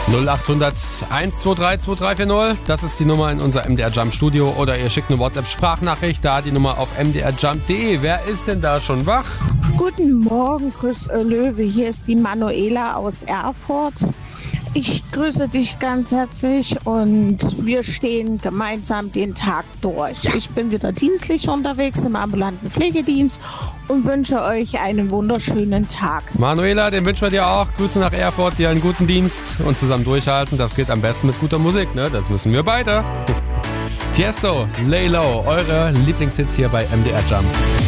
0800 123 2340, das ist die Nummer in unser MDR Jump Studio. Oder ihr schickt eine WhatsApp-Sprachnachricht, da die Nummer auf mdrjump.de. Wer ist denn da schon wach? Guten Morgen, Grüß Löwe. Hier ist die Manuela aus Erfurt. Ich grüße dich ganz herzlich und wir stehen gemeinsam den Tag durch. Ja. Ich bin wieder dienstlich unterwegs im ambulanten Pflegedienst und wünsche euch einen wunderschönen Tag. Manuela, den wünschen wir dir auch. Grüße nach Erfurt, dir einen guten Dienst und zusammen durchhalten. Das geht am besten mit guter Musik, ne? Das wissen wir beide. Tiesto, Lay Low, eure Lieblingshits hier bei MDR Jump.